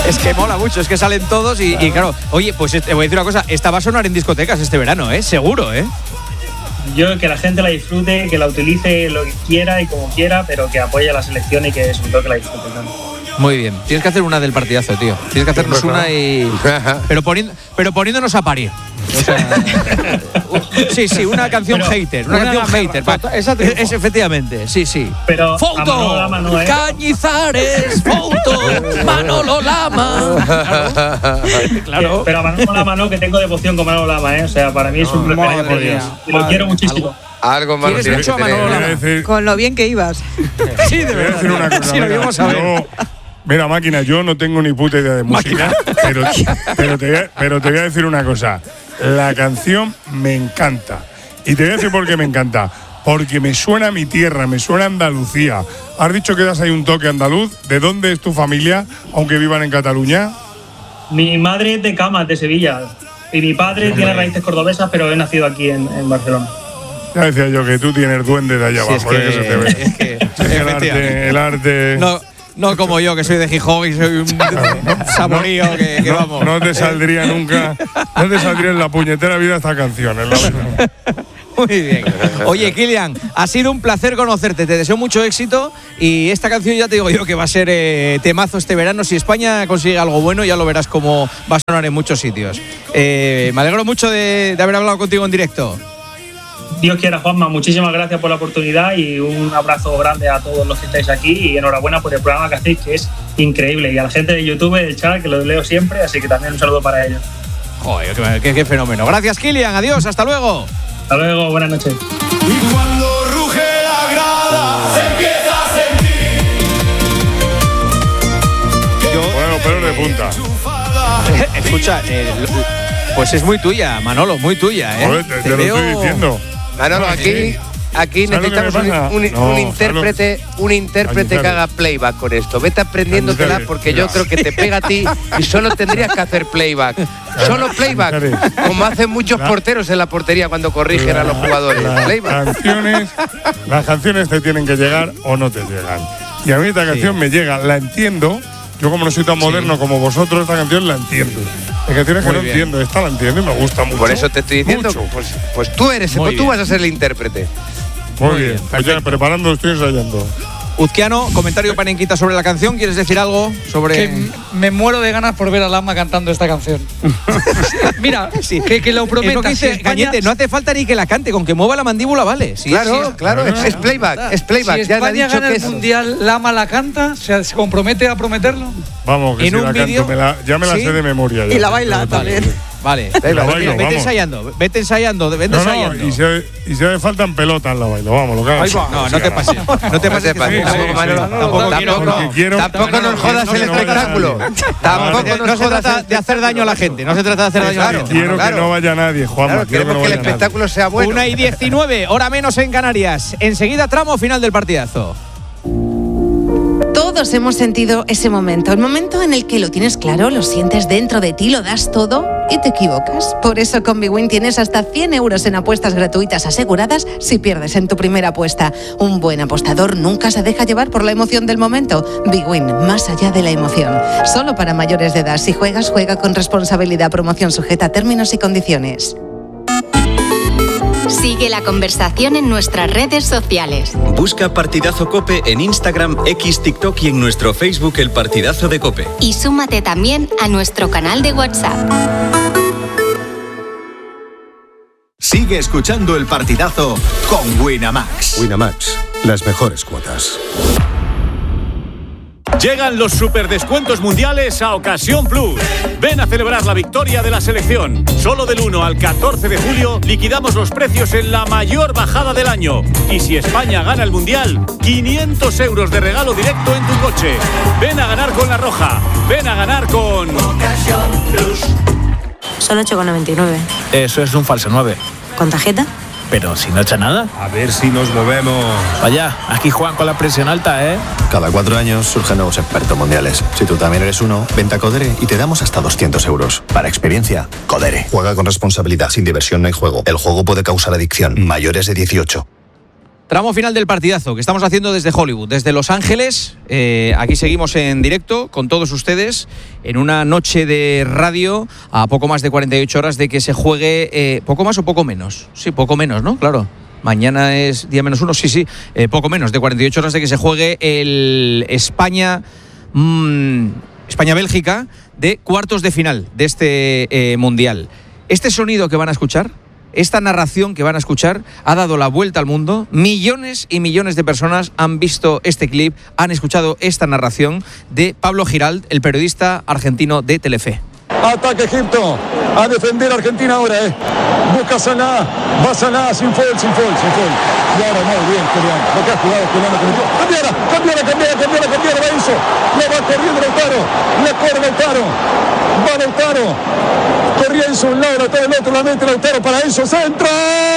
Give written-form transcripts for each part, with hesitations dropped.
Es que mola mucho, es que salen todos y claro. Oye, pues te voy a decir una cosa, esta va a sonar en discotecas este verano, seguro, Yo que la gente la disfrute, que la utilice lo que quiera y como quiera, pero que apoye a la selección y que sobre todo que la disfrute, ¿no? Muy bien, tienes que hacer una del partidazo, tío. Tienes que hacernos una y... Pero poniéndonos a parir. O sea, sí, una canción hater. Una canción hater. Es efectivamente, sí. Pero ¡Foto! ¡Cañizares! ¡Foto! ¡Manolo Lama! Claro. Pero a Manolo Lama no, que tengo devoción con Manolo Lama, O sea, para mí es un referente. Y lo quiero muchísimo. Algo más ¿Quieres mucho a Manolo Lama? Con lo bien que ibas. Sí, de verdad. Decir una cosa, sí, lo íbamos a ver. Mira, máquina, yo no tengo ni puta idea de música, pero te voy a decir una cosa. La canción me encanta. Y te voy a decir por qué me encanta. Porque me suena a mi tierra, me suena a Andalucía. Has dicho que das ahí un toque andaluz. ¿De dónde es tu familia, aunque vivan en Cataluña? Mi madre es de Camas, de Sevilla. Y mi padre tiene raíces cordobesas, pero he nacido aquí en Barcelona. Ya decía yo que tú tienes duende de allá abajo, es que se te ve. El arte. No como yo, que soy de Gijón y soy un saborío que vamos. No te saldría nunca, no te saldría en la puñetera vida esta canción. Muy bien. Oye, Kylian, ha sido un placer conocerte. Te deseo mucho éxito y esta canción ya te digo yo que va a ser temazo este verano. Si España consigue algo bueno, ya lo verás como va a sonar en muchos sitios. Me alegro mucho de haber hablado contigo en directo. Dios quiera, Juanma, muchísimas gracias por la oportunidad y un abrazo grande a todos los que estáis aquí y enhorabuena por el programa que hacéis, que es increíble, y a la gente de YouTube, del chat, que lo leo siempre, así que también un saludo para ellos. Joder, qué fenómeno. Gracias, Kylian, adiós, hasta luego. Hasta luego, buenas noches. Y cuando ruge la grada, se empieza a sentir. Bueno, pero de punta. Escucha, pues es muy tuya, Manolo, muy tuya, Joder, te lo estoy diciendo. Manolo, aquí necesitamos un intérprete que haga playback con esto. Vete aprendiéndotela porque yo creo que te pega a ti y solo tendrías que hacer playback. Solo playback, como hacen muchos porteros en la portería cuando corrigen a los jugadores. Las canciones te tienen que llegar o no te llegan. Y a mí esta canción me llega, la entiendo. Yo como no soy tan moderno como vosotros, esta canción la entiendo. Hay canciones que no entiendo, esta la entiendo y me gusta mucho. Por eso te estoy diciendo, pues tú vas a ser el intérprete. Muy bien. Pues ya preparando, estoy ensayando. Uzquiano, comentario panenquita sobre la canción. ¿Quieres decir algo sobre...? Que me muero de ganas por ver a Lama cantando esta canción. Mira, que lo prometa. Es lo que dice Cañete, no hace falta ni que la cante, con que mueva la mandíbula vale. Claro, es playback, es playback. Si España gana el Mundial, Lama la canta, se compromete a prometerlo. Vamos, que si la canto, ya me la sé de memoria. Y la baila también. Vale, vete ensayando. Y si hace falta en pelotas la bailo, vamos, lo que hagas. No te pases. No te pases. Tampoco nos jodas el espectáculo. No se trata de hacer daño a la gente. No se trata de hacer daño a la gente. Quiero que no vaya nadie, Juanma. Queremos que el espectáculo sea bueno. 1:19, hora menos en Canarias. Enseguida tramo final del partidazo. Todos hemos sentido ese momento, el momento en el que lo tienes claro, lo sientes dentro de ti, lo das todo y te equivocas. Por eso con Bwin tienes hasta 100 euros en apuestas gratuitas aseguradas si pierdes en tu primera apuesta. Un buen apostador nunca se deja llevar por la emoción del momento. Bwin, más allá de la emoción. Solo para mayores de edad. Si juegas, juega con responsabilidad. Promoción sujeta a términos y condiciones. Sigue la conversación en nuestras redes sociales. Busca Partidazo COPE en Instagram, X, TikTok y en nuestro Facebook El Partidazo de COPE. Y súmate también a nuestro canal de WhatsApp. Sigue escuchando El Partidazo con Winamax. Winamax, las mejores cuotas. Llegan los superdescuentos mundiales a Ocasión Plus. Ven a celebrar la victoria de la selección. Solo del 1 al 14 de julio liquidamos los precios en la mayor bajada del año. Y si España gana el mundial, 500 euros de regalo directo en tu coche. Ven a ganar con La Roja. Ven a ganar con Ocasión Plus. Solo 8,99. Eso es un falso 9. ¿Con tarjeta? Pero si no echa nada. A ver si nos movemos. Vaya, aquí Juan con la presión alta, ¿eh? Cada 4 años surgen nuevos expertos mundiales. Si tú también eres uno, vente a Codere y te damos hasta 200 euros. Para experiencia, Codere. Juega con responsabilidad, sin diversión no hay juego. El juego puede causar adicción. Mayores de 18. Tramo final del partidazo que estamos haciendo desde Hollywood, desde Los Ángeles. Aquí seguimos en directo con todos ustedes en una noche de radio a poco más de 48 horas de que se juegue, ¿poco más o poco menos? Sí, poco menos, ¿no? Claro. Mañana es día menos 1, sí, poco menos de 48 horas de que se juegue el España-Bélgica de cuartos de final de este Mundial. Este sonido que van a escuchar, esta narración que van a escuchar ha dado la vuelta al mundo. Millones y millones de personas han visto este clip, han escuchado esta narración de Pablo Giralt, el periodista argentino de Telefe. Ataque Egipto, a defender Argentina ahora, busca Salah, va Salah, sin foul. Y ahora muy bien, Julián, lo que ha jugado Julián, cambiara, va eso, le va corriendo Lautaro, le corre Lautaro, va Lautaro, corría Enzo un lado, Lautaro el otro, la mente Lautaro para Enzo, centra.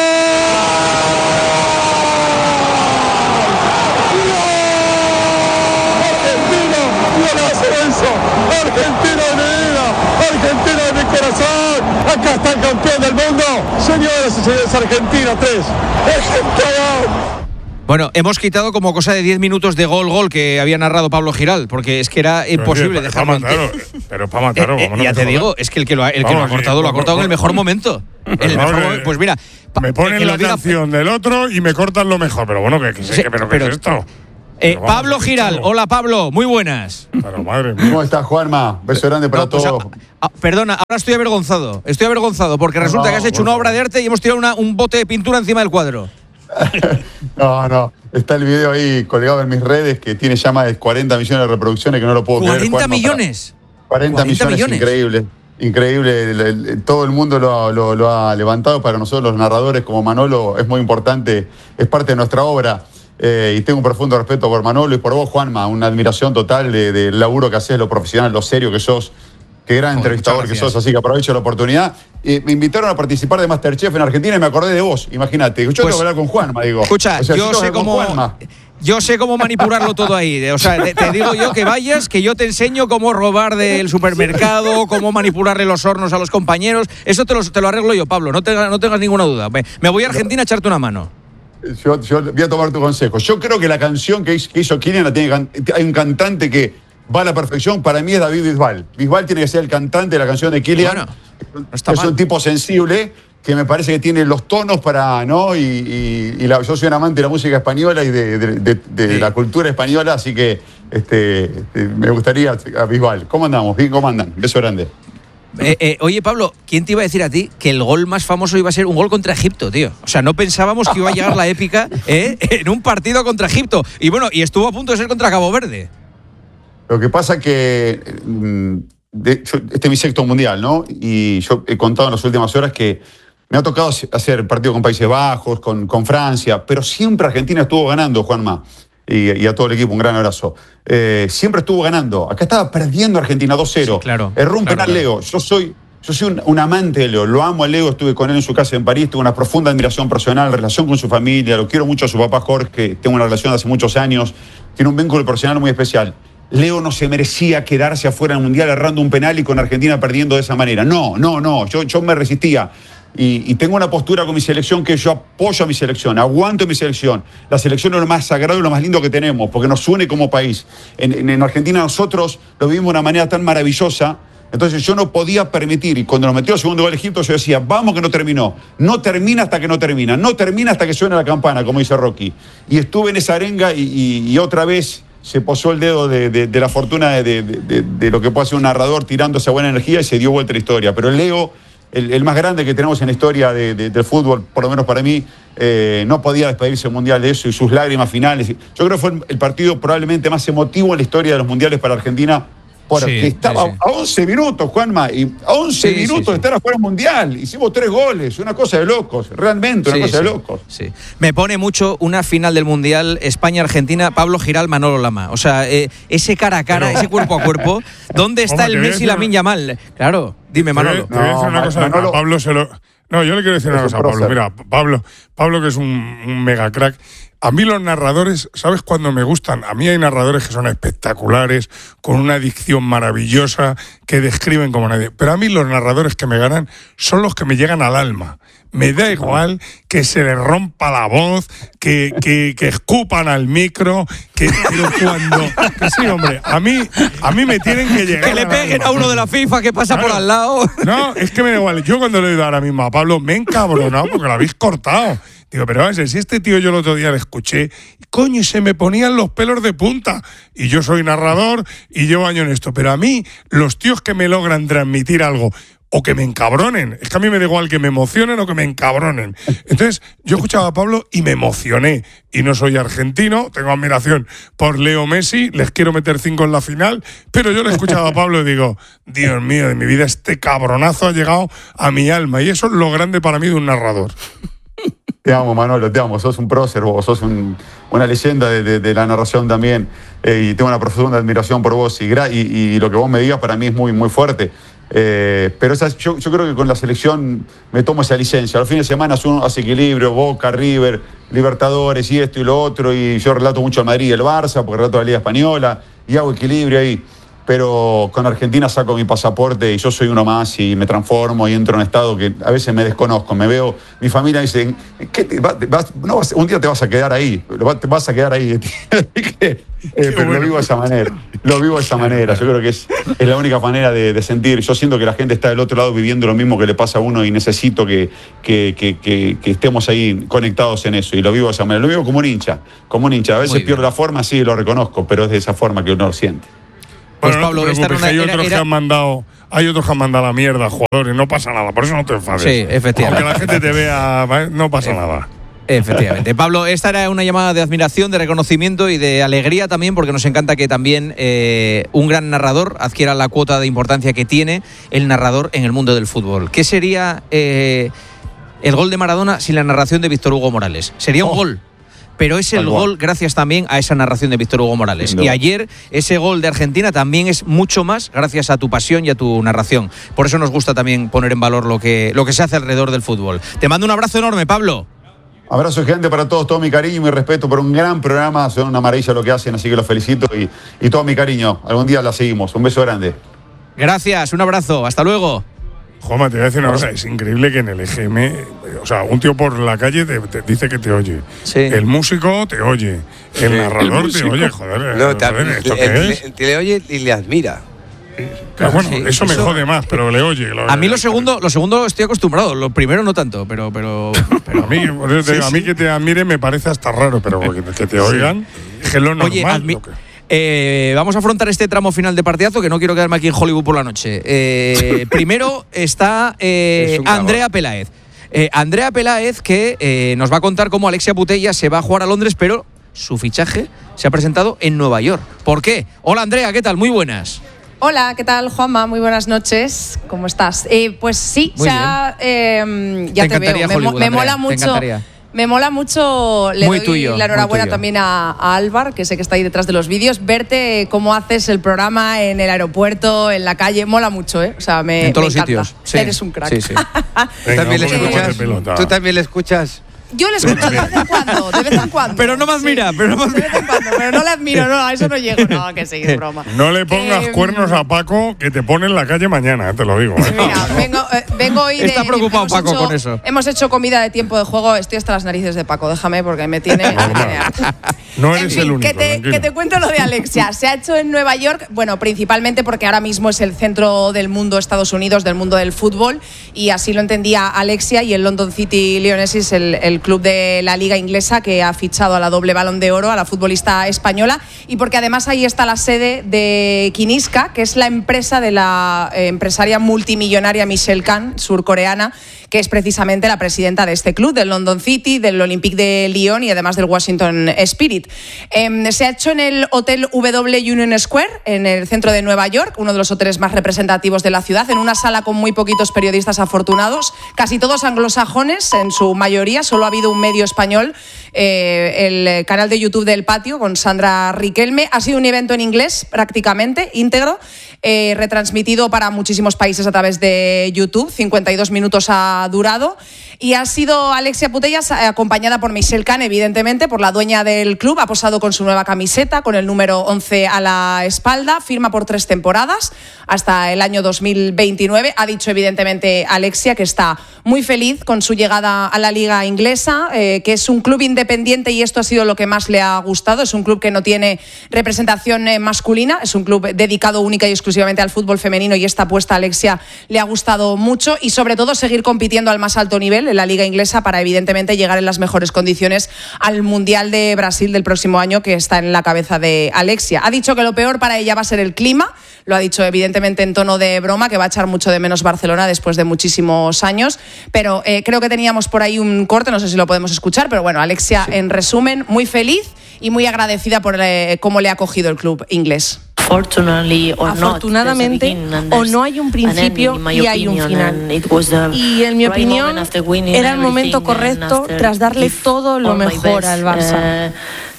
Argentina de mi vida, Argentina de mi corazón, acá está el campeón del mundo, señoras y señores, Argentina 3, Argentina. Bueno, hemos quitado como cosa de 10 minutos de gol que había narrado Pablo Giralt, porque es que era imposible dejarlo. Pero para matarlo, ya te digo, es que el que lo ha cortado, lo ha cortado en el mejor momento. Pues mira, me ponen la canción del otro y me cortan lo mejor, pero bueno, ¿qué es esto? Pablo Giralt, hola Pablo, muy buenas. Pero madre mía. ¿Cómo estás, Juanma? Beso grande para todos. Perdona, ahora estoy avergonzado porque resulta que has hecho una obra de arte y hemos tirado un bote de pintura encima del cuadro. No, está el video ahí colgado en mis redes que tiene ya más de 40 millones de reproducciones que no lo puedo creer. ¿40 millones? 40 millones, increíble. Todo el mundo lo ha levantado. Para nosotros los narradores como Manolo es muy importante, es parte de nuestra obra. Y tengo un profundo respeto por Manolo y por vos, Juanma, una admiración total del laburo que haces, lo profesional, lo serio que sos, qué gran entrevistador que sos, así que aprovecho la oportunidad. Me invitaron a participar de Masterchef en Argentina y me acordé de vos, imagínate. Yo tengo que hablar con Juanma, digo. Escucha, yo sé cómo manipularlo todo ahí. O sea, te digo yo que vayas, que yo te enseño cómo robar del supermercado, cómo manipularle los hornos a los compañeros. Eso te lo arreglo yo, Pablo, no tengas ninguna duda. Me voy a Argentina a echarte una mano. Yo voy a tomar tu consejo. Yo creo que la canción que hizo Kylian hay un cantante que va a la perfección. Para mí es David Bisbal. Bisbal tiene que ser el cantante de la canción de Kylian. Es un tipo sensible que me parece que tiene los tonos para, ¿no? Yo soy un amante de la música española y de la cultura española, así que me gustaría a Bisbal. ¿Cómo andamos? Bien, ¿cómo andan? Beso grande. Oye, Pablo, ¿quién te iba a decir a ti que el gol más famoso iba a ser un gol contra Egipto, tío? O sea, no pensábamos que iba a llegar la épica en un partido contra Egipto. Y bueno, y estuvo a punto de ser contra Cabo Verde. Lo que pasa que este es mi sexto mundial, ¿no? Y yo he contado en las últimas horas que me ha tocado hacer partido con Países Bajos, con Francia, pero siempre Argentina estuvo ganando, Juanma. Y a todo el equipo, un gran abrazo. Siempre estuvo ganando. Acá estaba perdiendo Argentina 2-0. Sí, claro. Erró un penal Leo. Yo soy un amante de Leo. Lo amo a Leo. Estuve con él en su casa en París. Tuve una profunda admiración personal, relación con su familia. Lo quiero mucho a su papá Jorge. Tengo una relación de hace muchos años. Tiene un vínculo personal muy especial. Leo no se merecía quedarse afuera del Mundial errando un penal y con Argentina perdiendo de esa manera. No. Yo me resistía. Y tengo una postura con mi selección que yo apoyo a mi selección, aguanto mi selección. La selección es lo más sagrado y lo más lindo que tenemos, porque nos une como país. En Argentina nosotros lo vivimos de una manera tan maravillosa. Entonces yo no podía permitir, y cuando nos metió el segundo gol Egipto, yo decía, vamos que no terminó. No termina hasta que no termina. No termina hasta que suene la campana, como dice Rocky. Y estuve en esa arenga y otra vez se posó el dedo de la fortuna de lo que puede hacer un narrador tirando esa buena energía y se dio vuelta la historia. Pero Leo, el más grande que tenemos en la historia del fútbol, por lo menos para mí, no podía despedirse del Mundial de eso y sus lágrimas finales. Yo creo que fue el partido probablemente más emotivo en la historia de los Mundiales para Argentina, porque estaba a 11 minutos, Juanma, y a 11 minutos de estar afuera del Mundial. Hicimos 3 goles, una cosa de locos, realmente una cosa de locos. Sí. Me pone mucho una final del Mundial España-Argentina, Pablo Giralt, Manolo Lama. O sea, ese cara a cara, ese cuerpo a cuerpo, ¿dónde está el Messi y Lamine Yamal? Claro, dime, Manolo. Te voy a decir una cosa, Manolo, Pablo se lo... No, yo le quiero decir una cosa a Pablo. Mira, Pablo que es un mega crack. A mí los narradores, ¿sabes cuándo me gustan? A mí hay narradores que son espectaculares, con una dicción maravillosa, que describen como nadie. Pero a mí los narradores que me ganan son los que me llegan al alma. me da igual que se le rompa la voz, que escupan al micro, pero cuando... Que sí, hombre, a mí me tienen que llegar... Que le peguen a uno de la FIFA que pasa por al lado. No, es que me da igual. Yo cuando le he ido ahora mismo a Pablo me he encabronado porque lo habéis cortado. Digo, pero a ver, si este tío yo el otro día le escuché, coño, y se me ponían los pelos de punta. Y yo soy narrador y llevo años en esto. Pero a mí, los tíos que me logran transmitir algo o que me encabronen, es que a mí me da igual que me emocionen o que me encabronen. Entonces, yo escuchaba a Pablo y me emocioné. Y no soy argentino, tengo admiración por Leo Messi, les quiero meter 5 en la final, pero yo le escuchaba a Pablo y digo, Dios mío, de mi vida este cabronazo ha llegado a mi alma. Y eso es lo grande para mí de un narrador. Te amo, Manolo, te amo. Sos un prócer, vos sos una leyenda de la narración también. Y tengo una profunda admiración por vos. Y lo que vos me digas para mí es muy, muy fuerte. Pero yo creo que con la selección me tomo esa licencia. Los fines de semana uno hace equilibrio, Boca, River, Libertadores y esto y lo otro. Y yo relato mucho el Madrid y el Barça, porque relato la Liga Española. Y hago equilibrio ahí. Pero con Argentina saco mi pasaporte y yo soy uno más y me transformo y entro en un estado que a veces me desconozco. Me veo, mi familia dice, un día te vas a quedar ahí, te vas a quedar ahí. Pero lo vivo de esa manera. Lo vivo de esa manera. Yo creo que es la única manera de sentir. Yo siento que la gente está del otro lado viviendo lo mismo que le pasa a uno y necesito que estemos ahí conectados en eso. Y lo vivo de esa manera. Lo vivo como un hincha. A veces pierdo la forma, sí, lo reconozco, pero es de esa forma que uno lo siente. Pues bueno, Pablo, no te preocupes, hay otros que han mandado a la mierda, jugadores, no pasa nada, por eso no te enfades. Sí, efectivamente. Aunque la gente te vea, no pasa nada. Efectivamente. Pablo, esta era una llamada de admiración, de reconocimiento y de alegría también, porque nos encanta que también un gran narrador adquiera la cuota de importancia que tiene el narrador en el mundo del fútbol. ¿Qué sería el gol de Maradona sin la narración de Víctor Hugo Morales? Sería un gol. Pero es el gol gracias también a esa narración de Víctor Hugo Morales. Y ayer ese gol de Argentina también es mucho más gracias a tu pasión y a tu narración. Por eso nos gusta también poner en valor lo que se hace alrededor del fútbol. Te mando un abrazo enorme, Pablo. Abrazo gigante para todos, todo mi cariño y mi respeto por un gran programa. Son una maravilla lo que hacen, así que los felicito y todo mi cariño. Algún día la seguimos. Un beso grande. Gracias, un abrazo. Hasta luego. Juanma, te voy a decir una cosa, es increíble que en el EGM, o sea, un tío por la calle te dice que te oye. Sí. El músico te oye. El narrador te oye, joder. No, ¿esto qué es? Te le oye y le admira. Claro, bueno, sí, eso me jode más, pero le oye. A mí lo segundo estoy acostumbrado, lo primero no tanto, pero a mí que te admiren me parece hasta raro, pero que te oigan es que es lo normal. Vamos a afrontar este tramo final de partidazo, que no quiero quedarme aquí en Hollywood por la noche. Primero está Andrea Peláez. Andrea Peláez, que nos va a contar cómo Alexia Putellas se va a jugar a Londres, pero su fichaje se ha presentado en Nueva York. ¿Por qué? Hola Andrea, ¿qué tal? Muy buenas. Hola, ¿qué tal, Juanma? Muy buenas noches. ¿Cómo estás? Pues sí, ya te veo. Me mola mucho. Me mola mucho, le doy tuyo, la enhorabuena también a Álvar, que sé que está ahí detrás de los vídeos, verte cómo haces el programa en el aeropuerto, en la calle, mola mucho, ¿eh? O sea, en todos los sitios. Sí. Eres un crack. Sí. ¿Tú también le escuchas? Yo le escucho de vez en cuando. Pero no me admira, De vez en cuando, pero no le admiro, no, a eso no llego. No, que sí, es broma. No le pongas cuernos a Paco, que te pone en la calle mañana, te lo digo. Mira, vengo hoy de... Está preocupado Paco con eso. Hemos hecho comida de tiempo de juego, estoy hasta las narices de Paco, déjame porque me tiene... No eres el único. Que te cuento lo de Alexia. Se ha hecho en Nueva York, bueno, principalmente porque ahora mismo es el centro del mundo Estados Unidos, del mundo del fútbol, y así lo entendía Alexia y el London City Lionesses, el club de la liga inglesa que ha fichado a la doble Balón de Oro, a la futbolista española, y porque además ahí está la sede de Kiniska, que es la empresa de la empresaria multimillonaria Michelle Khan, surcoreana, que es precisamente la presidenta de este club, del London City, del Olympique de Lyon y además del Washington Spirit. Se ha hecho en el Hotel W Union Square, en el centro de Nueva York, uno de los hoteles más representativos de la ciudad, en una sala con muy poquitos periodistas afortunados, casi todos anglosajones en su mayoría, solo ha habido un medio español, el canal de YouTube del Patio con Sandra Riquelme. Ha sido un evento en inglés prácticamente íntegro, retransmitido para muchísimos países a través de YouTube. 52 minutos ha durado y ha sido Alexia Putellas acompañada por Michelle Khan, evidentemente, por la dueña del club. Ha posado con su nueva camiseta, con el número 11 a la espalda. Firma por 3 temporadas hasta el año 2029. Ha dicho, evidentemente, Alexia que está muy feliz con su llegada a la liga inglesa, que es un club independiente y esto ha sido lo que más le ha gustado. Es un club que no tiene representación masculina, es un club dedicado única y exclusivamente al fútbol femenino y esta apuesta a Alexia le ha gustado mucho y sobre todo seguir compitiendo al más alto nivel en la liga inglesa para evidentemente llegar en las mejores condiciones al Mundial de Brasil del próximo año, que está en la cabeza de Alexia. Ha dicho que lo peor para ella va a ser el clima, lo ha dicho evidentemente en tono de broma, que va a echar mucho de menos Barcelona después de muchísimos años, pero creo que teníamos por ahí un corte, no sé si lo podemos escuchar, pero bueno, Alexia, sí, en resumen, muy feliz y muy agradecida por cómo le ha acogido el club inglés. Afortunadamente, o no hay un principio y hay un final. Y en mi opinión, era el momento correcto tras darle todo lo mejor al Barça.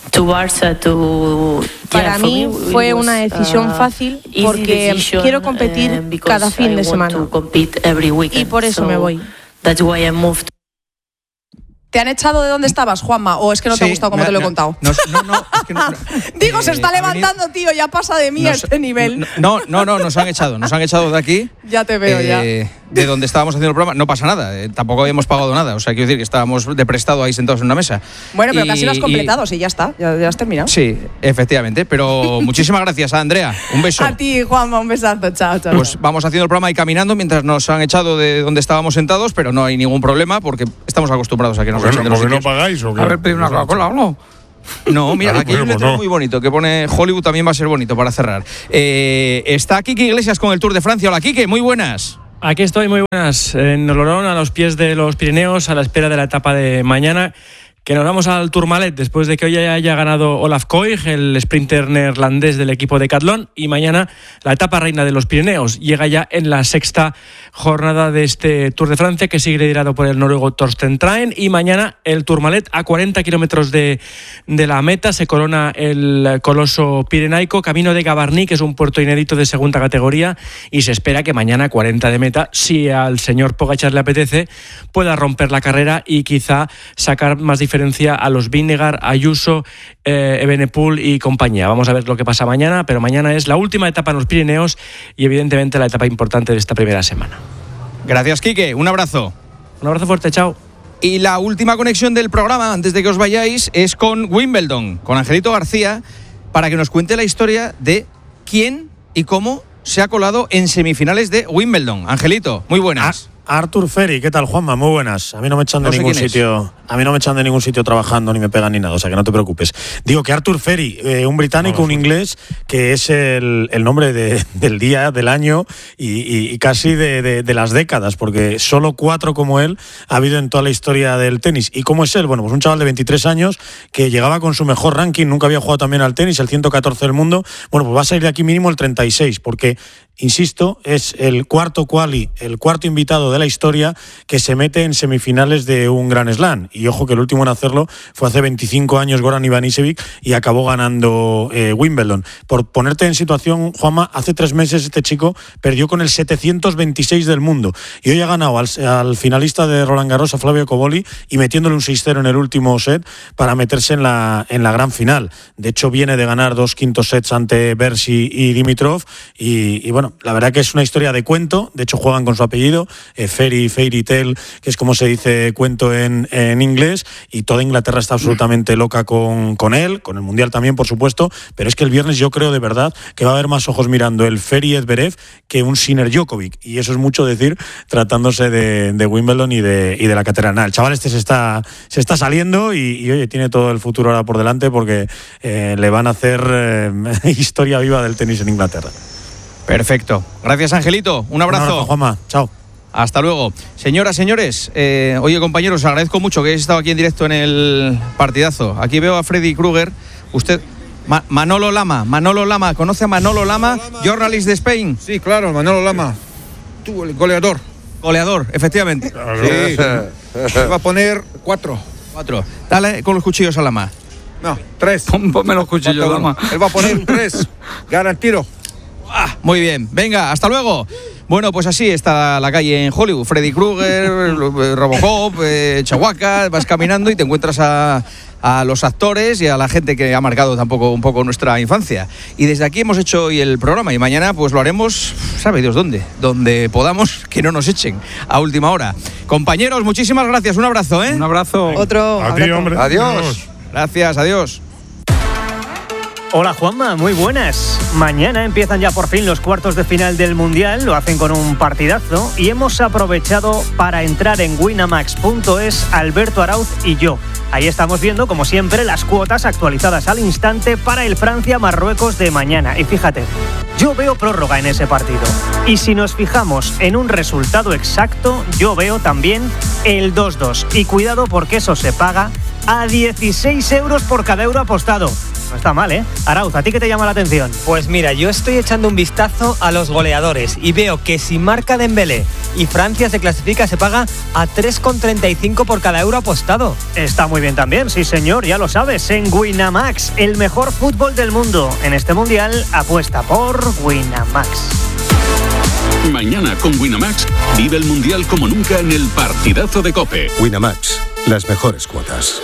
Para mí fue una decisión fácil porque quiero competir cada fin de semana y por eso me voy. ¿Te han echado de dónde estabas, Juanma? ¿O es que no te ha gustado como te lo he contado? No, es que no. Digo, se está levantando, tío, ya pasa de mí a este nivel. No, nos han echado de aquí. Ya te veo, ya. De donde estábamos haciendo el programa, no pasa nada, tampoco habíamos pagado nada, o sea, quiero decir que estábamos de prestado ahí sentados en una mesa. Bueno, pero casi lo has completado, sí, ya está, ya has terminado. Sí, efectivamente, pero muchísimas gracias a Andrea, un beso. A ti, Juanma, un besazo, chao. Pues vamos haciendo el programa y caminando mientras nos han echado de donde estábamos sentados, pero no hay ningún problema porque estamos acostumbrados a que nos echen de los sitios. ¿No pagáis o qué? A ver, pedir una Coca-Cola o no. No, mira, aquí hay un letrero muy bonito que pone Hollywood, también va a ser bonito para cerrar. Está Quique Iglesias con el Tour de Francia. Hola, Quique, muy buenas. Aquí estoy, muy buenas. En Olorón, a los pies de los Pirineos, a la espera de la etapa de mañana, que nos vamos al Tourmalet después de que hoy haya ganado Olaf Koig, el sprinter neerlandés del equipo Decathlon, y mañana la etapa reina de los Pirineos llega ya en la 6ª jornada de este Tour de Francia, que sigue liderado por el noruego Torsten Traen, y mañana el Tourmalet a 40 kilómetros de la meta se corona el coloso pirenaico, camino de Gavarnie, que es un puerto inédito de segunda categoría, y se espera que mañana a 40 de meta, si al señor Pogačar le apetece, pueda romper la carrera y quizá sacar más diferencia a los Vingegaard, Ayuso, Evenepoel y compañía. Vamos a ver lo que pasa mañana, pero mañana es la última etapa en los Pirineos y evidentemente la etapa importante de esta primera semana. Gracias, Quique, un abrazo. Un abrazo fuerte, chao. Y la última conexión del programa, antes de que os vayáis, es con Wimbledon, con Angelito García, para que nos cuente la historia de quién y cómo se ha colado en semifinales de Wimbledon. Angelito, muy buenas. Artur Ferry, ¿qué tal, Juanma? Muy buenas. A mí no me echan de ningún sitio. A mí no me echan de ningún sitio trabajando, ni me pegan ni nada, o sea que no te preocupes. Digo que Artur Ferry, un británico, un inglés, que es el nombre del día, del año y casi de las décadas, porque solo 4 como él ha habido en toda la historia del tenis. ¿Y cómo es él? Bueno, pues un chaval de 23 años que llegaba con su mejor ranking, nunca había jugado también al tenis, el 114 del mundo. Bueno, pues va a salir de aquí mínimo el 36, porque, insisto, es el cuarto quali, el cuarto invitado de la historia que se mete en semifinales de un Grand Slam. Y ojo que el último en hacerlo fue hace 25 años Goran Ivanisevic y acabó ganando Wimbledon. Por ponerte en situación, Juanma, hace 3 meses este chico perdió con el 726 del mundo y hoy ha ganado al finalista de Roland Garros, a Flavio Cobolli, y metiéndole un 6-0 en el último set para meterse en la gran final. De hecho, viene de ganar 2 quintos sets ante Bercy y Dimitrov y bueno, la verdad que es una historia de cuento. De hecho, juegan con su apellido, Fairy Tale, que es como se dice cuento en inglés, y toda Inglaterra está absolutamente loca con él, con el Mundial también, por supuesto, pero es que el viernes yo creo de verdad que va a haber más ojos mirando el Ferry Zverev que un Sinner Djokovic, y eso es mucho decir tratándose de Wimbledon y de la catedral. El chaval este se está saliendo y oye, tiene todo el futuro ahora por delante porque le van a hacer historia viva del tenis en Inglaterra. Perfecto. Gracias, Angelito. Un abrazo. Un abrazo, Juanma. Chao. Hasta luego. Señoras, señores, oye, compañeros, os agradezco mucho que hayáis estado aquí en directo en el partidazo. Aquí veo a Freddy Krueger. Usted, Manolo Lama, ¿conoce a Manolo Lama? Journalist de Spain. Sí, claro, Manolo Lama. Tú, el goleador. Goleador, efectivamente. Sí. Va a poner 4. 4. Dale con los cuchillos a la mano. No, 3. Ponme los cuchillos a la mano. Él va a poner un 3. Garantiro. Muy bien, venga, hasta luego. Bueno, pues así está la calle en Hollywood. Freddy Krueger, Robocop, Chihuahua, vas caminando y te encuentras a los actores y a la gente que ha marcado tampoco un poco nuestra infancia. Y desde aquí hemos hecho hoy el programa y mañana pues lo haremos, sabe Dios dónde, donde podamos, que no nos echen a última hora. Compañeros, muchísimas gracias, un abrazo, ¿eh? Un abrazo. Otro. A ti, hombre. Adiós. Gracias, adiós. Hola Juanma, muy buenas. Mañana empiezan ya por fin los cuartos de final del Mundial, lo hacen con un partidazo y hemos aprovechado para entrar en winamax.es Alberto Arauz y yo. Ahí estamos viendo, como siempre, las cuotas actualizadas al instante para el Francia-Marruecos de mañana. Y fíjate, yo veo prórroga en ese partido. Y si nos fijamos en un resultado exacto, yo veo también el 2-2. Y cuidado porque eso se paga a 16 euros por cada euro apostado. No está mal, ¿eh? Arauz, ¿a ti qué te llama la atención? Pues mira, yo estoy echando un vistazo a los goleadores y veo que si marca Dembélé y Francia se clasifica, se paga a 3,35 por cada euro apostado. Está muy bien también, sí señor, ya lo sabes, en Winamax, el mejor fútbol del mundo. En este Mundial, apuesta por Winamax. Mañana con Winamax, vive el Mundial como nunca en el partidazo de COPE. Winamax, las mejores cuotas.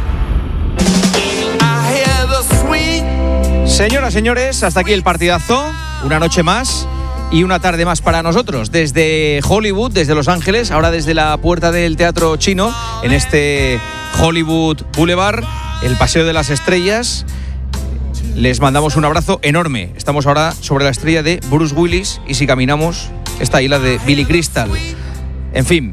Señoras, señores, hasta aquí el partidazo. Una noche más y una tarde más para nosotros. Desde Hollywood, desde Los Ángeles, ahora desde la puerta del Teatro Chino, en este Hollywood Boulevard, el Paseo de las Estrellas. Les mandamos un abrazo enorme. Estamos ahora sobre la estrella de Bruce Willis y si caminamos, está ahí la de Billy Crystal. En fin,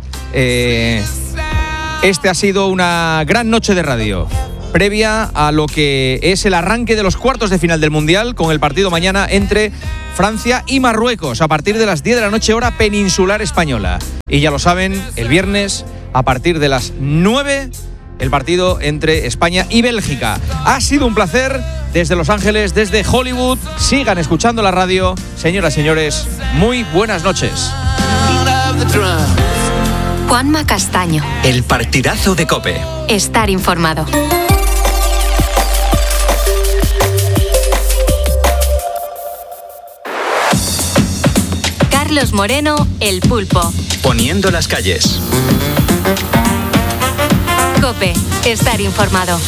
este ha sido una gran noche de radio, previa a lo que es el arranque de los cuartos de final del Mundial, con el partido mañana entre Francia y Marruecos, a partir de las 10 de la noche, hora peninsular española. Y ya lo saben, el viernes, a partir de las 9, el partido entre España y Bélgica. Ha sido un placer desde Los Ángeles, desde Hollywood. Sigan escuchando la radio. Señoras, señores, muy buenas noches. Juanma Castaño. El partidazo de COPE. Estar informado. Carlos Moreno, El Pulpo. Poniendo las calles. COPE. Estar informado.